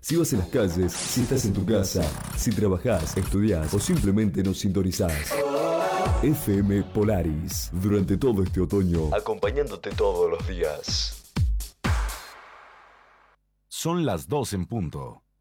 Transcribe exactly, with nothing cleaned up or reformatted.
Si vas en las calles, si estás en tu casa, si trabajás, estudiás o simplemente nos sintonizás. F M Polaris, durante todo este otoño, acompañándote todos los días. Son las dos en punto.